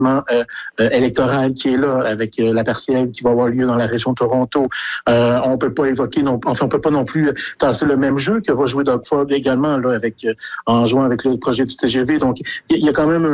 électoral qui est là, avec la partielle qui va avoir lieu dans la région de Toronto. On peut pas évoquer on peut pas non plus tasser le même jeu que va jouer Doug Ford également là en jouant avec le projet du TGV. Donc il y a quand même